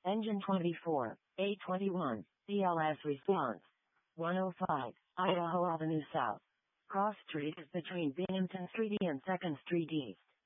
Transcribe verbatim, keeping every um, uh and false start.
Engine twenty-four, A twenty-one, D L S response. one oh five, Idaho Avenue South. Cross Street is between Binghamton Street and second Street East.